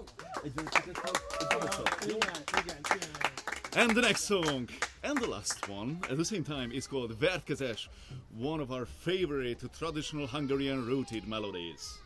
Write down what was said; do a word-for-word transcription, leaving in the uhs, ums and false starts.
And the next song, and the last one, at the same time, is called Vertkezés, one of our favorite traditional Hungarian rooted melodies.